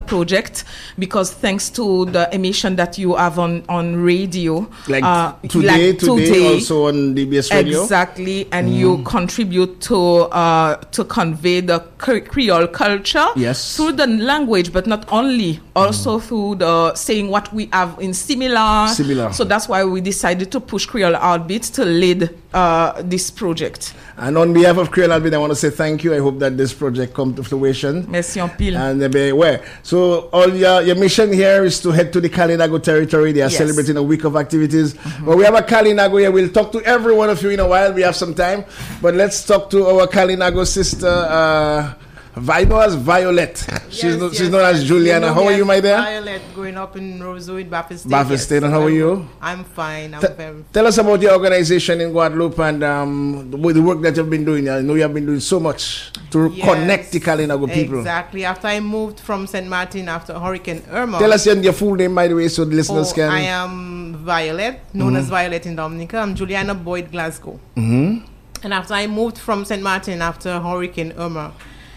project, because thanks to the emission that you have on radio, today also on DBS radio, exactly, and you contribute to convey the Creole culture through the language, but not only, also through the saying what we have in similar. So that's why we decided to push Creole Heartbeat to lead this project. And on behalf of Creole Heartbeat, I want to say thank you. I hope that this project comes to fruition. Merci en pile. And so all your mission here is to head to the Kalinago territory. They are celebrating a week of activities. But we have a Kalinago here. We'll talk to every one of you in a while. We have some time. But let's talk to our Kalinago sister, Violet. She's known as Juliana. How are you, my dear? Violet, growing up in Rosewood, Baffin State. Baffin State, and how are you? I'm fine. Tell us about your organization in Guadeloupe and the work that you've been doing. I know you have been doing so much to connect the Kalinago people. Exactly. After I moved from St. Martin after Hurricane Irma. Tell us your full name, by the way, so the listeners can. I am Violet, known as Violet in Dominica. I'm Juliana Boyd Glasgow. And after I moved from St. Martin after Hurricane Irma,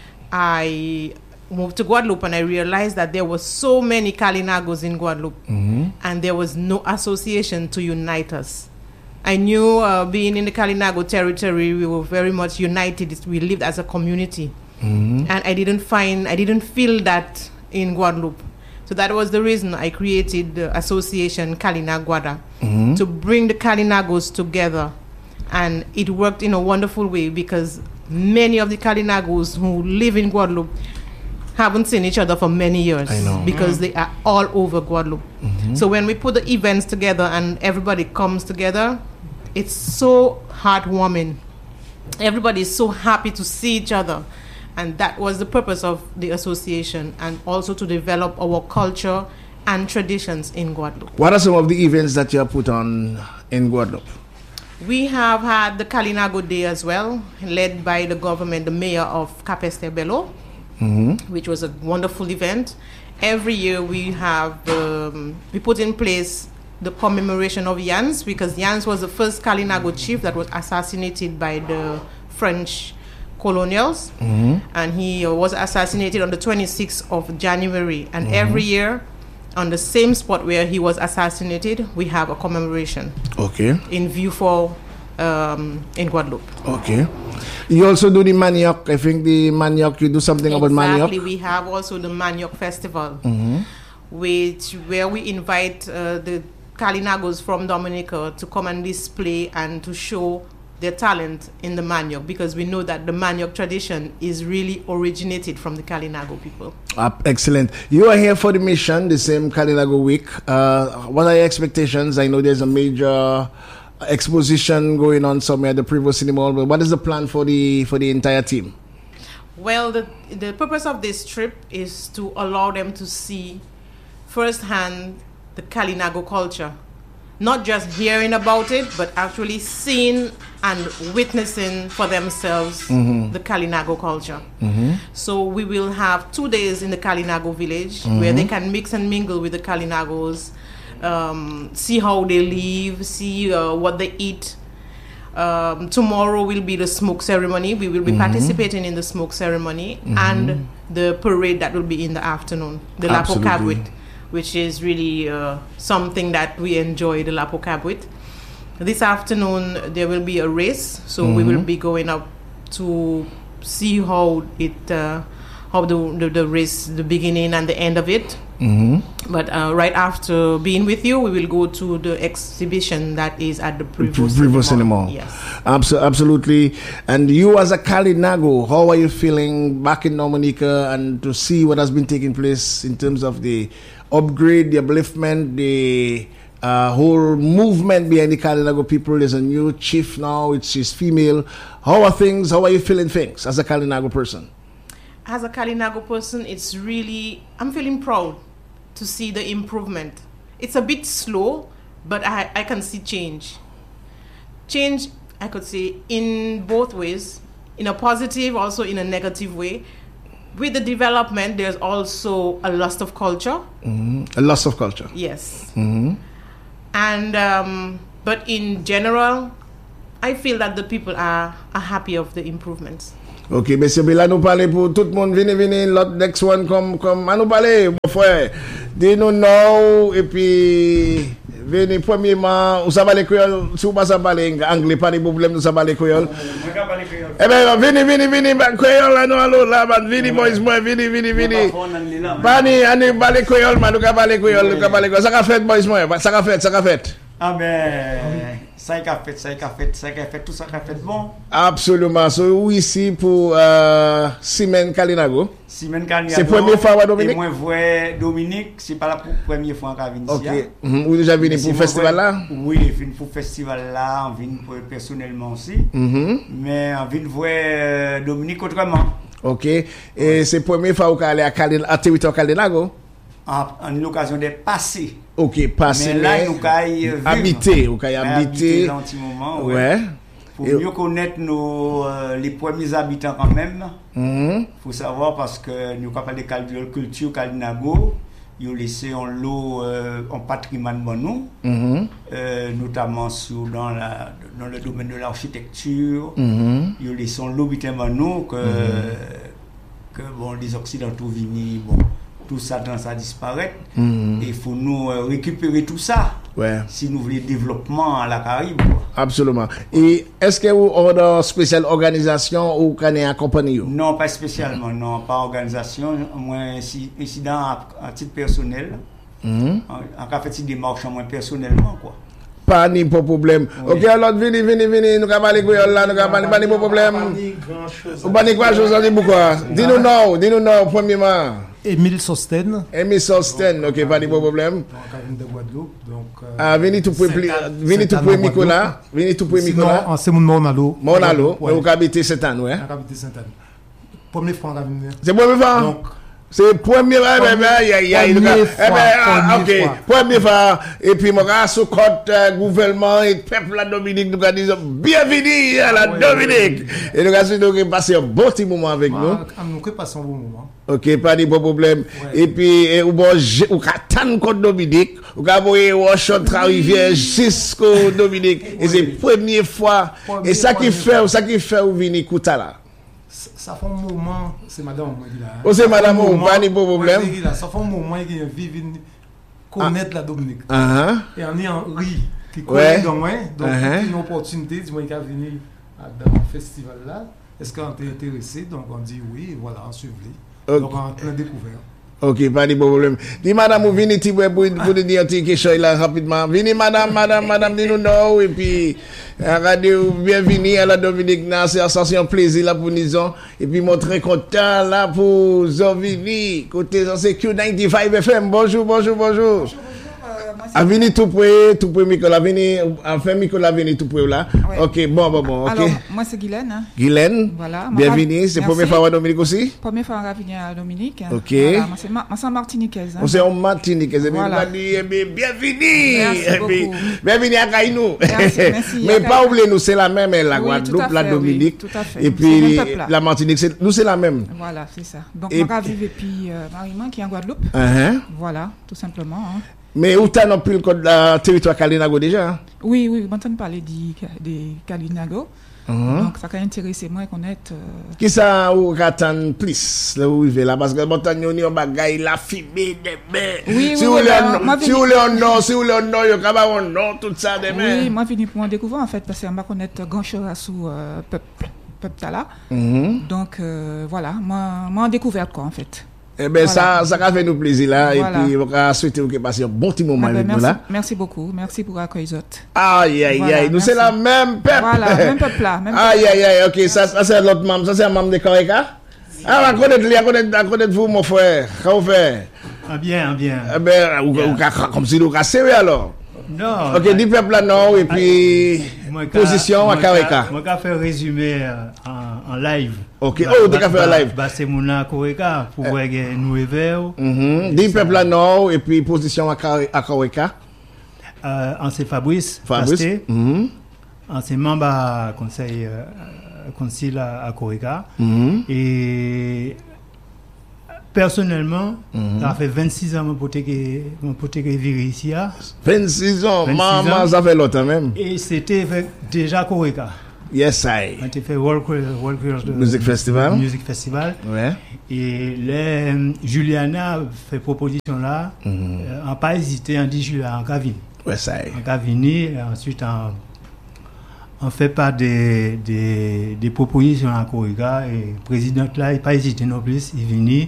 I moved to Guadeloupe, and I realized that there were so many Kalinagos in Guadeloupe, and there was no association to unite us. I knew being in the Kalinago territory, we were very much united. We lived as a community, and I didn't feel that in Guadeloupe. So that was the reason I created the association Kalinaguada, to bring the Kalinagos together, and it worked in a wonderful way, because many of the Kalinagos who live in Guadeloupe haven't seen each other for many years, because they are all over Guadeloupe. So when we put the events together and everybody comes together, it's so heartwarming. Everybody is so happy to see each other. And that was the purpose of the association, and also to develop our culture and traditions in Guadeloupe. What are some of the events that you have put on in Guadeloupe? We have had the Kalinago Day as well, led by the government, the mayor of Cap-Esther-Bello, which was a wonderful event. Every year we have, we put in place the commemoration of Jans, because Jans was the first Kalinago chief that was assassinated by the French colonials, and he was assassinated on the 26th of January. And every year, on the same spot where he was assassinated, we have a commemoration. In view for in Guadeloupe. You also do the manioc. I think the manioc, you do something about manioc. Exactly. We have also the Manioc Festival, where we invite the Kalinagos from Dominica to come and display and to show their talent in the manioc, because we know that the manioc tradition is really originated from the Kalinago people. Excellent. You are here for the mission, the same Kalinago week. What are your expectations? I know there's a major exposition going on somewhere at the Prevost Cinema Hall, but what is the plan for the entire team? Well, the purpose of this trip is to allow them to see firsthand the Kalinago culture. Not just hearing about it, but actually seeing and witnessing for themselves the Kalinago culture. So we will have 2 days in the Kalinago village, where they can mix and mingle with the Kalinagos, see how they live, see what they eat. Tomorrow will be the smoke ceremony. We will be participating in the smoke ceremony and the parade that will be in the afternoon, the Lapo Cabwit, which is really something that we enjoy, the Lapo Cabwit. This afternoon there will be a race, so we will be going up to see how the race, the beginning and the end of it. But right after being with you, we will go to the exhibition that is at the Prevost Cinema. Yes, absolutely. And you, as a Kalinago, how are you feeling back in Dominica, and to see what has been taking place in terms of the upgrade, the upliftment, the whole movement behind the Kalinago people? There's a new chief now, she's female. How are things? How are you feeling things as a Kalinago person? As a Kalinago person, it's really, I'm feeling proud to see the improvement. It's a bit slow, but I can see change. Change, I could say, in both ways, in a positive, also in a negative way. With the development, there's also a loss of culture. A loss of culture. Yes. And but in general, I feel that the people are happy of the improvements. OK, monsieur Bella nous parler pour tout le monde venez l'autre next one comme nous parler mon frère. Dis-nous non et puis venez premièrement ou ça va les créole si vous pas ça parler anglais pas de problème nous ça va les créole. Eh ben venez créole là non allô là venez boys moi venez. Bani ani parler créole man nous parler créole ça qu'a fait boys moi ça qu'a fait. Ah ben ça qu'a fait tout ça qu'a fait bon. Absolument. So ici pour Simen Kalinago. C'est première fois Dominique. Et moi vois Dominique, c'est pas la première fois qu'on vient ici. OK. Vous déjà venu pour festival là? Oui, je viens pour festival là, on vient personnellement aussi. Mais on vient voir Dominique autrement. OK. Et c'est première fois qu'on aller à territoire Kalinago? En l'occasion de passer. OK, passer. Mais là, nous habiter, habiter un petit moment. Ouais. Pour mieux connaître les premiers habitants quand même. Faut savoir parce que nous avons parlé de culture Kalinago, ils ont laissé en lot en patrimoine pour nous, notamment dans le domaine de l'architecture. Ils ont laissé en lot pour nous que bon, les Occidentaux viennent, bon, tout ça disparaît. Il faut nous récupérer tout ça. Ouais. Si nous voulons développement à la Caraïbe. Absolument. Et est-ce que vous avez une spéciale organisation ou qu'on est accompagné? Non, pas spécialement, non, pas organisation. Moi, ici à titre personnel, en fait, c'est des démarches moi personnellement, quoi. Pas ni pas problème. Oui. OK, alors venez, nous avons parlé là, nous avons parlé pas problème. Ou pas ni quoi chose on dit pourquoi? Dis-nous non premièrement. Émile Sosten, OK, pas de problème. Venez tout pour Nicolas. Non, c'est mon Monalo. Vous habitez Sainte-Anne, ouais. Habitez Sainte-Anne. Première fois c'est première fois. Donc c'est première fois et puis mon gars sous côte gouvernement et peuple la Dominique nous disons bienvenue à la Dominique et nous allons passer un bon petit moment avec nous. Nous passons un bon moment. OK, pas de problème. Et puis ou attendre contre Dominique, ou voyer Washington Rivière jusqu'au Dominique et c'est première fois et ça qui fait ou venir Kouta là. Ça fait un moment, c'est madame moi qui là. Oh, c'est madame, pas de problème. Ça fait un moment qu'il vit connaître la Dominique. Et on est en riz qui connaît dans moi, donc une opportunité, dis-moi qu'il a venir dans le festival là. Est-ce qu'on est intéressé? Donc on dit oui, voilà, on suit. Donc on a découvert. OK, pas de problème. Dis madame, vous venez pour dire quelque chose là rapidement. Venez madame, dis-nous non et puis radio bienvenue à la Dominique là, c'est un plaisir là pour nous et puis moi très content là pour Zovini côté c'est Q95 FM. Bonjour. Venez tout près Nicolas, venez enfin Nicolas venez tout près là. Ouais. OK, bon. OK. Alors, moi c'est Guylaine. Voilà. Bienvenue, c'est première fois à Dominique aussi? Première fois à venir à Dominique. OK. Voilà, moi c'est Martiniquaise. On c'est en Martiniquaise. Voilà. Bienvenue. Merci beaucoup. Bienvenue à Caïnou. Merci. Mais pas oublier nous c'est la même la Guadeloupe, la Dominique. Oui, tout à fait. Et puis la Martinique c'est la même. Voilà, c'est ça. Donc on va vivre puis Mariman qui est en Guadeloupe. Voilà, tout simplement. Mais où t'as non plus le territoire Kalinago déjà? Oui, on entend parler de Kalinago. Donc ça a intéressé moi connaître. Qui ça ou attend plus là où là parce que montagne on bagaille la fumée des mains. Oui, si vous le non yo ka ba on non tout ça des mains. Oui, moi venu pour en découvrir en fait parce que on va connaître grand chose sous peuple là. Donc voilà, moi en découverte quoi en fait. Eh bien, voilà. ça a fait nous plaisir là. Voilà. Et puis, on va souhaiter que vous passiez un bon petit moment avec nous là. Merci beaucoup. Merci pour l'accueil. Aïe. Nous, c'est la même peuple. Voilà, même peuple là. Aïe. OK, ça c'est l'autre membre. Ça, c'est un membre de Koreka. On connaît vous, mon frère. Comment vous faites? Bien. Eh bien, comme si nous cassons alors. Non. OK, du peuple là, non. Et puis, position à Koreka. Moi, je vais faire résumé en live. OK, tu as fait un live. C'est mon Koreka pour voir nous éveillons. Du peuple là, non. Et puis, position à Koreka. Ancien Fabrice. Ancien membre à conseil à Koreka. Et personnellement, ça fait 26 ans que je viré ici. 26 ans, maman, ça fait longtemps même. Et c'était déjà Koreka. Yes, I. On a fait World Music Festival. Ouais. Et Juliana fait proposition là, on pas hésité, on dit Juliana en Gavin. Ouais, ça. En Gavini, ensuite on fait pas des propositions à Corriga et le président là, il pas hésité non plus, il venu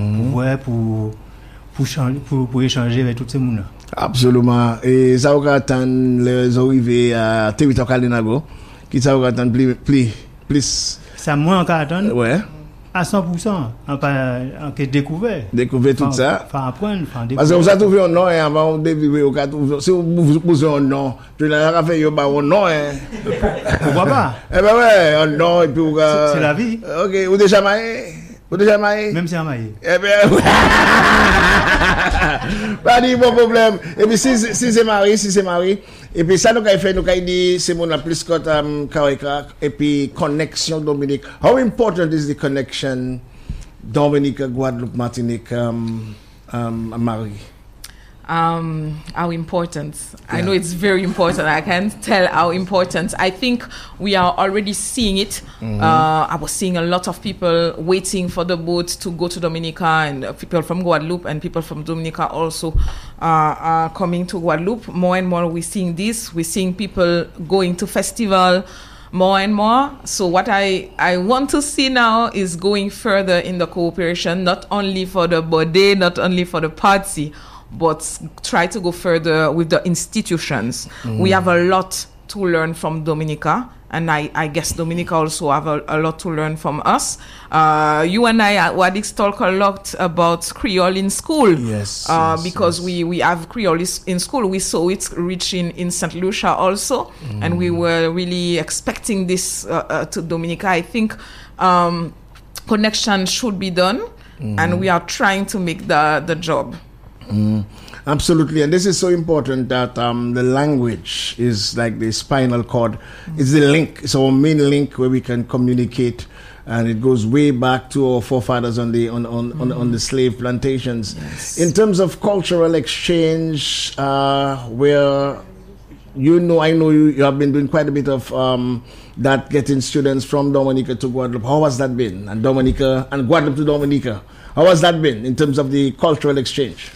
pour échanger avec tous ces monde là. Absolument. Et ça va attendre les arrivées à territoire Kalinago, qui ça va attendre plus. Ça moins encore attendre. Ouais. À 100%, on peut découvrir tout ça. Enfin, apprendre, parce que vous avez trouvé un nom avant de vivre. Si vous posez un nom, tu n'as pas fait un nom. Pourquoi pas? Eh ben ouais, un nom et puis vous. C'est la vie. Ok, vous déjà marié? Même si on marié. Eh bien, pas de bon problème. Et puis si c'est marié, et puis ça nous a fait, nous a dit, c'est mon plus que Karika, et puis connexion Dominique. How important is the connection Dominique, Guadeloupe, Martinique, Marie? How important? Yeah. I know it's very important. I can't tell how important. I think we are already seeing it. I was seeing a lot of people waiting for the boat to go to Dominica, and people from Guadeloupe and people from Dominica also are coming to Guadeloupe. More and more we're seeing this. We're seeing people going to festival more and more. So what I want to see now is going further in the cooperation, not only for the bode, not only for the party, but try to go further with the institutions. We have a lot to learn from Dominica, and I guess Dominica also have a lot to learn from us. You and I at Wadix talk a lot about Creole in school. Yes. Because we have Creole in school. We saw it reaching in St. Lucia also, and we were really expecting this to Dominica. I think connection should be done, and we are trying to make the job. Absolutely, and this is so important that the language is like the spinal cord. It's the link. It's our main link where we can communicate, and it goes way back to our forefathers on the slave plantations. Yes. In terms of cultural exchange, where I know you have been doing quite a bit of that, getting students from Dominica to Guadeloupe. How has that been? And Dominica and Guadeloupe to Dominica. How has that been in terms of the cultural exchange?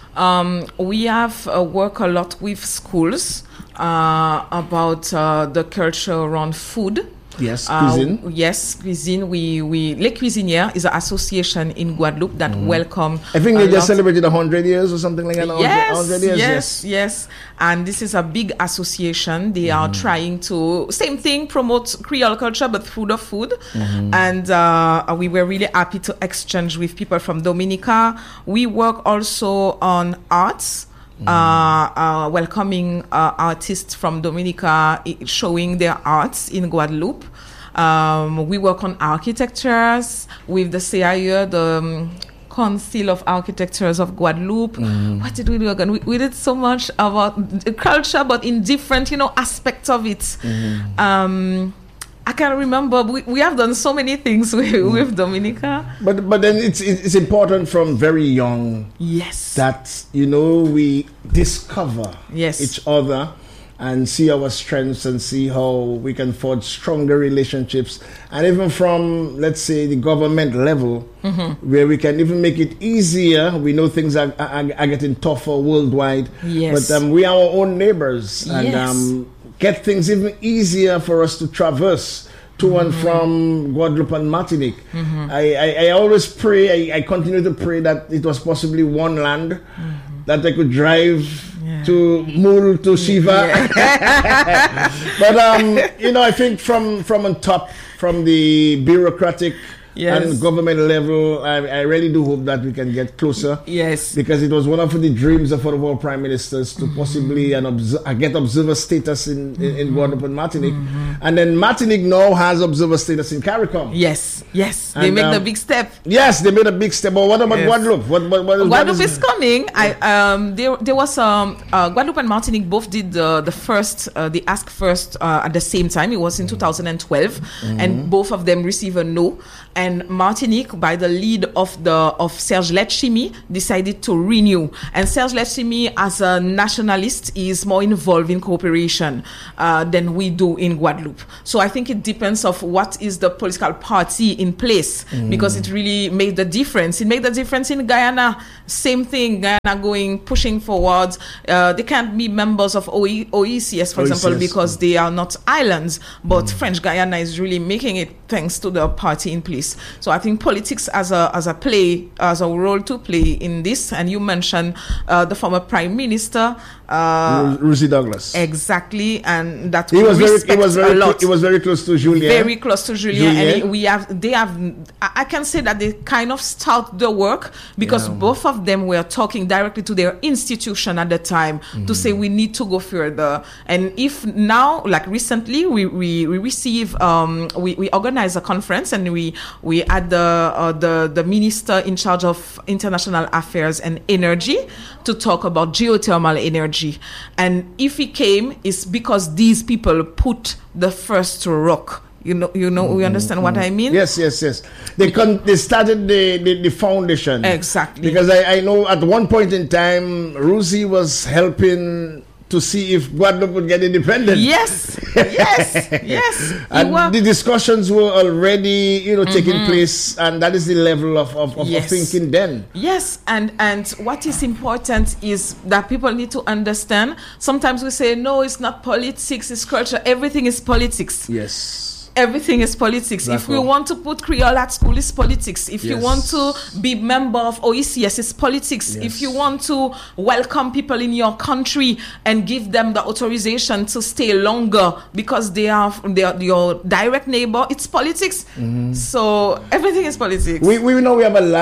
We have worked a lot with schools about the culture around food. Yes, cuisine. Yes, cuisine. Les Cuisinières is an association in Guadeloupe that welcome. I think they just celebrated 100 years or something like that. Yes, 100 years. Yes. And this is a big association. They are trying to, same thing, promote Creole culture, but food of food. And we were really happy to exchange with people from Dominica. We work also on arts. Welcoming artists from Dominica showing their arts in Guadeloupe. We work on architectures with the CIE, the Council of Architectures of Guadeloupe. What did we do again? We did so much about the culture, but in different, aspects of it. I can't remember. We have done so many things with Dominica. But then it's important from very young. Yes. That we discover yes. each other and see our strengths and see how we can forge stronger relationships. And even from, let's say, the government level, where we can even make it easier. We know things are getting tougher worldwide. Yes. But we are our own neighbors. And yes. Get things even easier for us to traverse to and from Guadeloupe and Martinique. I always pray, I continue to pray that it was possibly one land that I could drive to Moul, to Shiva. But, I think from on top, from the bureaucratic and government level, I really do hope that we can get closer. Yes. Because it was one of the dreams of our prime ministers to possibly get observer status in Guadeloupe and Martinique. And then Martinique now has observer status in CARICOM. Yes. They made the big step. Yes, they made a big step. But what about Guadeloupe? Guadeloupe is coming. There was Guadeloupe and Martinique both did the first, the Ask First at the same time. It was in 2012. And both of them received a no. and Martinique, by the lead of Serge Letchimy, decided to renew. And Serge Letchimy, as a nationalist, is more involved in cooperation than we do in Guadeloupe. So I think it depends of what is the political party in place, because it really made the difference. It made the difference in Guyana. Same thing, Guyana pushing forward. They can't be members of OECS, for example, because they are not islands. But French Guyana is really making it thanks to the party in place. So I think politics as a role to play in this. And you mentioned the former Prime Minister, Rosie Douglas. Exactly, and that he was very close to Julien. Very close to Julien, and I can say that they kind of start the work because both of them were talking directly to their institution at the time to say we need to go further. And if now, like recently, we receive we organize a conference, and we had the minister in charge of international affairs and energy to talk about geothermal energy. And if he came, it's because these people put the first rock. We understand what I mean? Yes. They started the foundation. Exactly. Because I know at one point in time, Rosie was helping to see if Guadeloupe would get independent. Yes. And the discussions were already, taking place, and that is the level of thinking then. Yes, and what is important is that people need to understand. Sometimes we say, no, it's not politics, it's culture. Everything is politics. Yes. Everything is politics. Exactly. If we want to put Creole at school, it's politics. If you want to be member of OECS, it's politics. Yes. If you want to welcome people in your country and give them the authorization to stay longer because they are your direct neighbor, it's politics. So everything is politics. We know we have a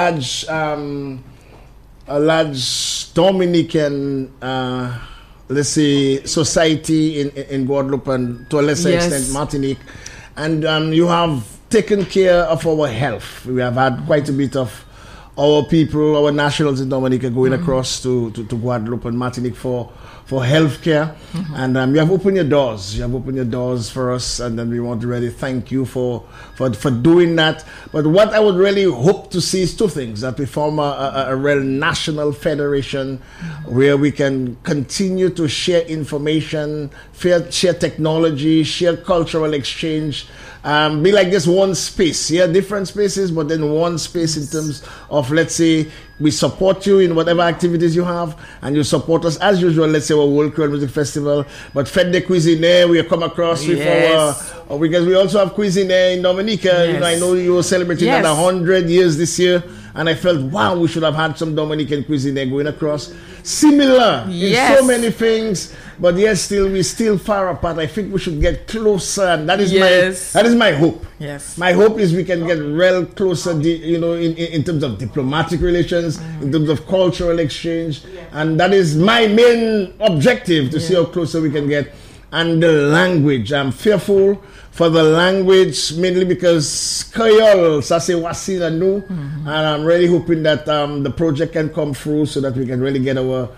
large Dominican let's say society in Guadeloupe, and to a lesser extent Martinique. And you have taken care of our health. We have had quite a bit of our people, our nationals in Dominica going across to Guadeloupe and Martinique for health care. And you have opened your doors. You have opened your doors for us, and then we want to really thank you for doing that. But what I would really hope to see is two things: that we form a real national federation where we can continue to share information, share technology, share cultural exchange, be like this one space. Different spaces, but then one space in terms of, let's say, we support you in whatever activities you have, and you support us as usual. Let's say our World Creole Music Festival, but Fête de Cuisine, we come across with because we also have Cuisine in Dominica. I know you were celebrating 100 years this year, and I felt, wow, we should have had some Dominican cuisine going across. Similar in so many things, but we're still far apart. I think we should get closer, and that is my hope. Yes. My hope is we can get real closer, in terms of diplomatic relations, in terms of cultural exchange, and that is my main objective, to see how closer we can get. And the language, I'm fearful for the language, mainly because Creole, ça c'est voici la nous, and I'm really hoping that the project can come through so that we can really get our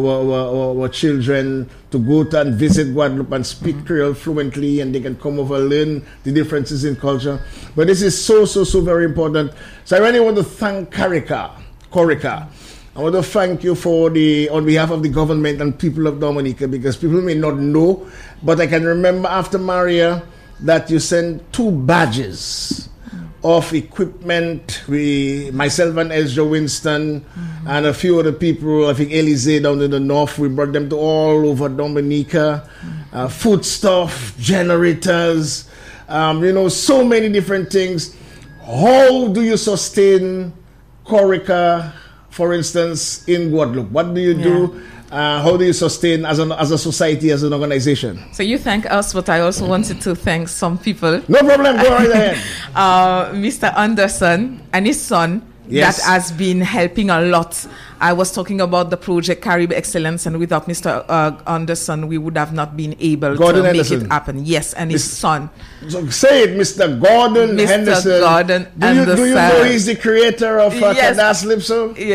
children to go to and visit Guadeloupe and speak Creole fluently, and they can come over, learn the differences in culture. But this is so very important. So I really want to thank Corica. I want to thank you on behalf of the government and people of Dominica, because people may not know, but I can remember after Maria that you sent 2 badges of equipment. Myself and Ezra Winston and a few other people, I think Elise down in the north, we brought them to all over Dominica. Foodstuff, generators, so many different things. How do you sustain Corica, for instance, in Guadeloupe? What do you do? How do you sustain as a society, as an organization? So you thank us, but I also wanted to thank some people. No problem, go right ahead. Mr. Anderson and his son, that has been helping a lot. I was talking about the project Carib Excellence, and without Mr. Anderson, we would have not been able to make it happen. Yes, and his son. So say it, Mr. Gordon Henderson. Mr. Gordon Do you know he's the creator of Kadas Lipso? Yeah.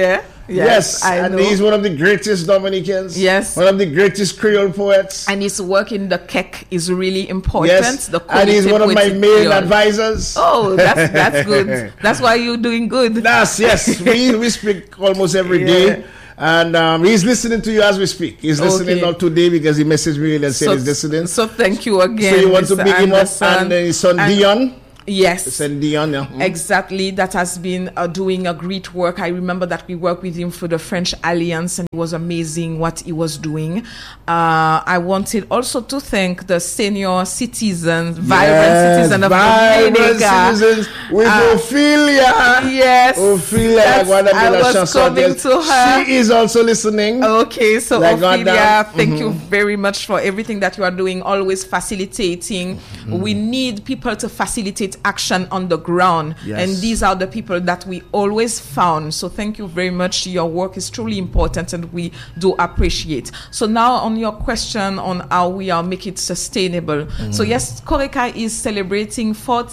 Yes, and he's one of the greatest Dominicans. Yes. One of the greatest Creole poets. And his work in the KEC is really important. Yes, and he's one of my main advisors. Oh, that's good. That's why you're doing good. Yes. We speak almost every day. And he's listening to you as we speak. He's listening not today because he messaged me and said he's listening. So thank you again. So you want to big him up, and his son Dion? Yes. Dion, Exactly. That has been doing a great work. I remember that we worked with him for the French Alliance, and it was amazing what he was doing. I wanted also to thank the senior citizens, vibrant citizens of Dominica. Citizens with Ophelia. Yes. Ophelia. I was coming to her. She is also listening. Okay, so Ophelia, thank you very much for everything that you are doing, always facilitating. We need people to facilitate action on the ground, and these are the people that we always found. So thank you very much. Your work is truly important, and we do appreciate. So now on your question on how we are make it sustainable. So yes, Koreka is celebrating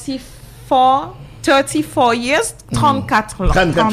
34 years, 34.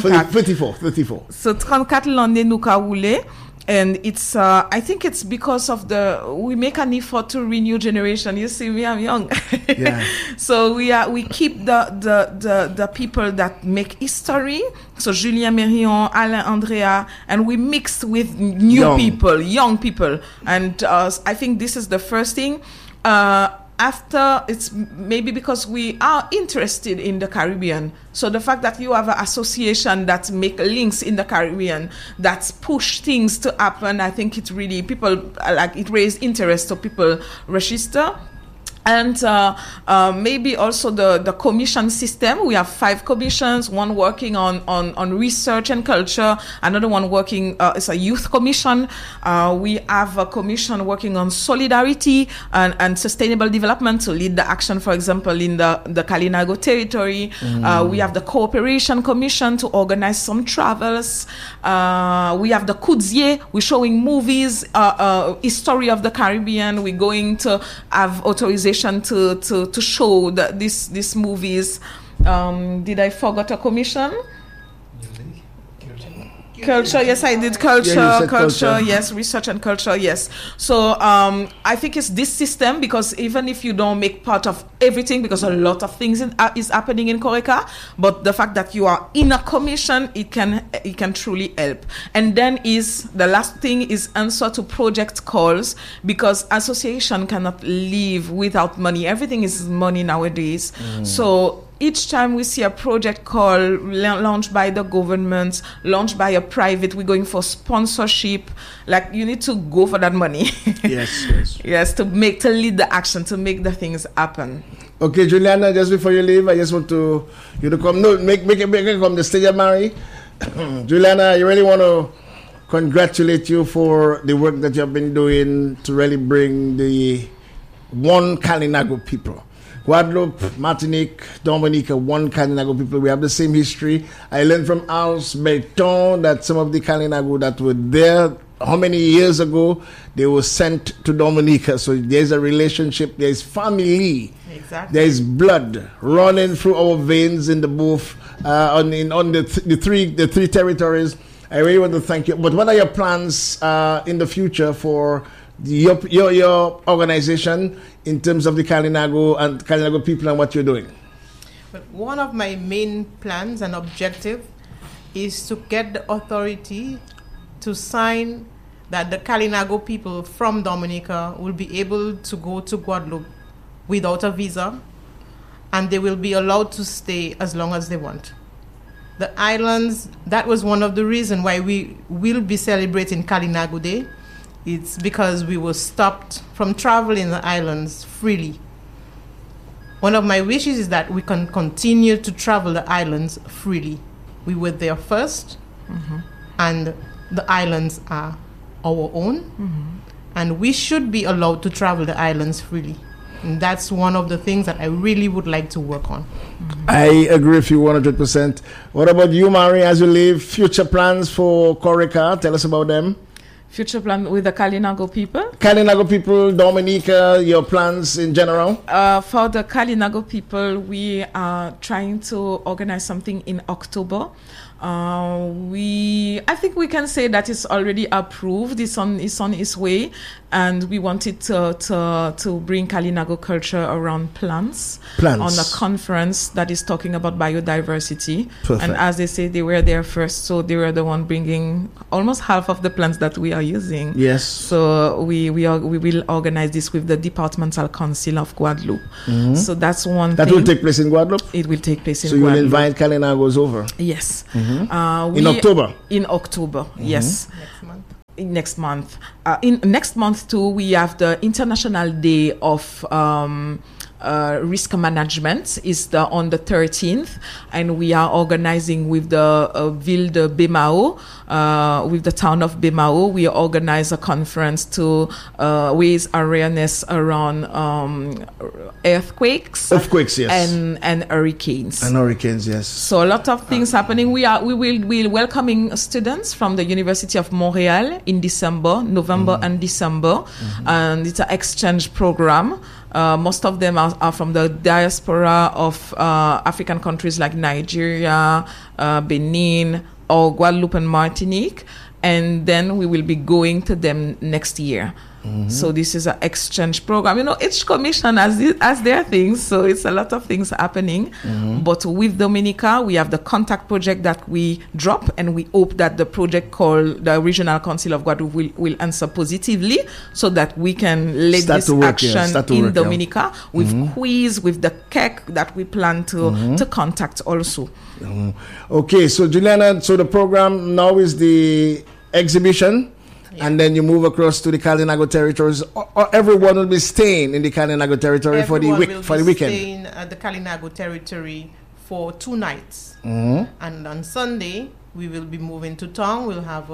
So 34 l'année nous ka roulé. And it's, I think it's because of we make an effort to renew generation. You see me, I'm young. So we keep the people that make history. So Julien Mérion, Alain Andrea, and we mix with young people. And I think this is the first thing. After, it's maybe because we are interested in the Caribbean. So the fact that you have an association that make links in the Caribbean, that push things to happen, I think it really, it raise interest, so people register. And maybe also the commission system. We have 5 commissions, one working on research and culture, another one working, it's a youth commission. We have a commission working on solidarity and sustainable development to lead the action, for example, in the Kalinago territory. We have the cooperation commission to organize some travels. We have the Kudzie, we're showing movies, history of the Caribbean. We're going to have authorization to show these movies. Did I forget a commission? Culture, yes, I did culture, yes, research and culture, yes. So I think it's this system, because even if you don't make part of everything, because a lot of things is happening in Koreka, but the fact that you are in a commission, it can truly help. And then the last thing is answer to project calls, because association cannot live without money. Everything is money nowadays. So each time we see a project call launched by the government, launched by a private, we're going for sponsorship. Like, you need to go for that money. Yes, to lead the action, to make the things happen. Okay, Juliana, just before you leave, I just want you to come. No, make it come the stage, Mary. Juliana, I really want to congratulate you for the work that you have been doing to really bring the one Kalinago people. Guadeloupe, Martinique, Dominica, one Kalinago people. We have the same history. I learned from Als Berton that some of the Kalinago that were there, how many years ago, they were sent to Dominica. So there's a relationship, there's family, there's blood running through our veins in the both on the three territories. I really want to thank you. But what are your plans in the future for your organization in terms of the Kalinago and Kalinago people and what you're doing? But one of my main plans and objective is to get the authority to sign that the Kalinago people from Dominica will be able to go to Guadeloupe without a visa, and they will be allowed to stay as long as they want. The islands, that was one of the reasons why we will be celebrating Kalinago Day. It's because we were stopped from traveling the islands freely. One of my wishes is that we can continue to travel the islands freely. We were there first, and the islands are our own, and we should be allowed to travel the islands freely. And that's one of the things that I really would like to work on. I agree with you 100%. What about you, Mary, as you leave? Future plans for Koreka? Tell us about them. Future plan with the Kalinago people? Kalinago people, Dominica, your plans in general? For the Kalinago people, we are trying to organize something in October. I think we can say that it's already approved. It's on its way, and we wanted to bring Kalinago culture around plants on a conference that is talking about biodiversity. Perfect. And as they say, they were there first, so they were the one bringing almost half of the plants that we are using. Yes. So we will organize this with the Departmental Council of Guadeloupe. Mm-hmm. So that's one thing. That will take place in Guadeloupe? It will take place in Guadeloupe. So you will invite Kalinagos over? Yes. Mm-hmm. In October? In October, yes. Next month. Next month too, we have the International Day of Risk Management is on the 13th, and we are organizing with the Ville de Bemao, with the town of Bemao. We organize a conference to raise awareness around earthquakes. Earthquakes, yes. And hurricanes. And hurricanes, yes. So a lot of things happening. We will welcoming students from the University of Montreal in November and December, and it's an exchange program. Most of them are from the diaspora of African countries like Nigeria, Benin, or Guadeloupe and Martinique. And then we will be going to them next year. Mm-hmm. So this is an exchange program. Each commission has their things, so it's a lot of things happening. Mm-hmm. But with Dominica, we have the contact project that we drop, and we hope that the project called the Regional Council of Guadeloupe will answer positively, so that we can lead this action in Dominica with quiz, with the cake that we plan to contact also. Mm-hmm. Okay, so Juliana, so the program now is the exhibition. Yeah. And then you move across to the Kalinago territories, or everyone will be staying in the Kalinago territory for the weekend. Staying at the Kalinago territory for 2 nights, and on Sunday we will be moving to Tong. We'll have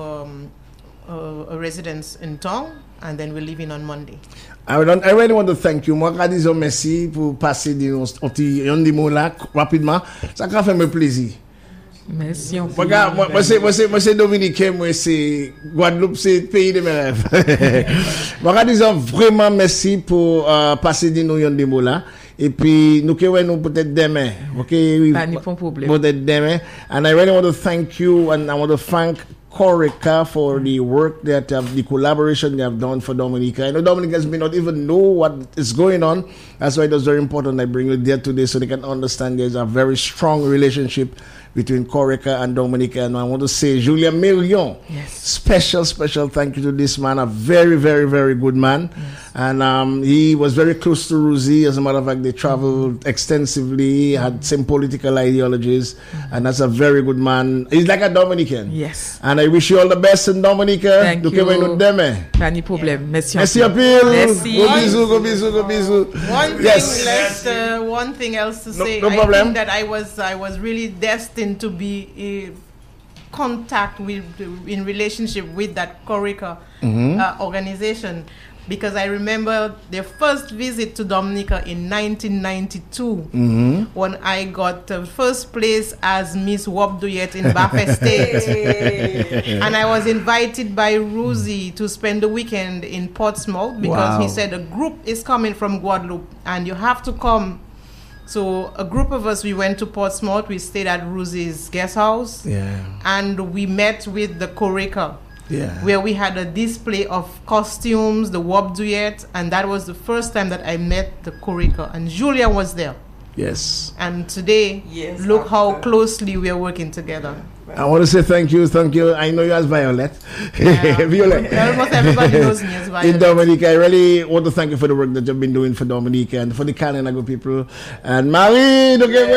a residence in Tong, and then we're leaving on Monday. I really want to thank you. Moi, je dis merci pour passer des mots là rapidement. Ça a fait me plaisir. Merci. Moi c'est dominicain, moi c'est Guadeloupe, c'est pays de mes rêves. Moi disons vraiment merci pour passer des mots là. Et puis nous peut-être demain. Okay, pas de problème. Peut-être demain. And I really want to thank you, and I want to thank Corica for the work that the collaboration they have done for Dominica. I know Dominicans may not even know what is going on. That's why it was very important I bring you there today so they can understand there's a very strong relationship between Corica and Dominica. And I want to say, Julien Million, special thank you to this man, a very, very, very good man. Yes. And he was very close to Rosie. As a matter of fact, they traveled extensively, had same political ideologies, and that's a very good man. He's like a Dominican. Yes. And I wish you all the best in Dominica. Thank you. Pas de problème. Merci. Merci à pile. Merci. Go bisous. One thing else to say. No problem. I think that I was really destined to be in relationship with that Corica organization, because I remember their first visit to Dominica in 1992 when I got first place as Miss Wobduyet in Bafe State. And I was invited by Rosie to spend the weekend in Portsmouth because he said a group is coming from Guadeloupe and you have to come. So a group of us, we went to Portsmouth. We stayed at Rosie's guest house. Yeah. And we met with the Corica. Yeah. Where we had a display of costumes, the Wobduyet, and that was the first time that I met the Corica. And Julia was there. Yes. And today, look how closely we are working together. I want to say thank you. I know you as Violet. Yeah, Violet. Almost everybody knows me as Violet. In Dominica, I really want to thank you for the work that you've been doing for Dominica and for the Kalinago people. And Marie,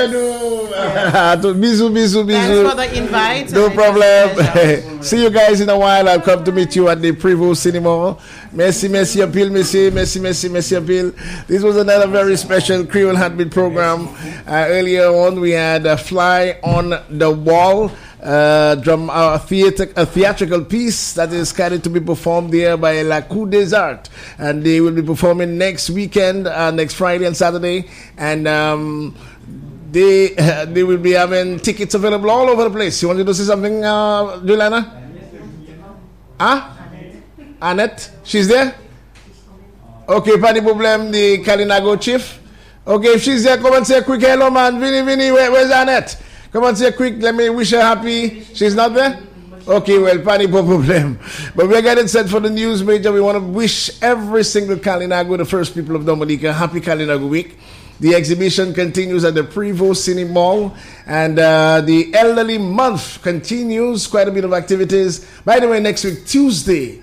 bisous. Thanks for the invite. No problem. See you guys in a while. I'll come to meet you at the Preview Cinema. Merci appeal. Merci appeal. This was another very special Creole Heartbeat program. Earlier on, we had a Fly on the Wall. A theatrical piece that is scheduled to be performed there by La Cour des Arts, and they will be performing next weekend, next Friday and Saturday, and they will be having tickets available all over the place. You wanted to say something, Juliana? Annette, she's there? Okay, pas de problème, the Kalinago chief. Okay, if she's there, come and say quick hello, man. Vinny, where's Annette? Come on, say quick. Let me wish her happy. She's not there? Okay, well, pani no problem. But we're getting set for the news, Major. We want to wish every single Kalinago, the first people of Dominica, happy Kalinago week. The exhibition continues at the Prevost Cine Mall, and the Elderly Month continues. Quite a bit of activities. By the way, next week Tuesday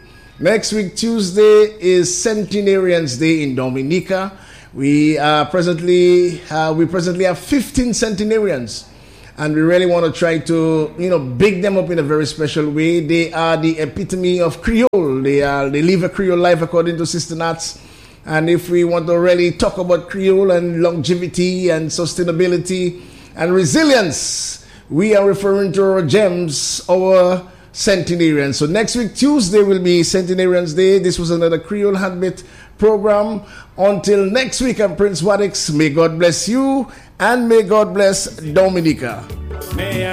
is Centenarians Day in Dominica. We presently have 15 centenarians, and we really want to try to big them up in a very special way. They are the epitome of Creole. They live a Creole life according to Sister Nats. And if we want to really talk about Creole and longevity and sustainability and resilience, we are referring to our gems, our centenarians. So next week, Tuesday, will be Centenarians Day. This was another Creole Heartbeat program. Until next week, I'm Prince Wadix. May God bless you and may God bless Dominica.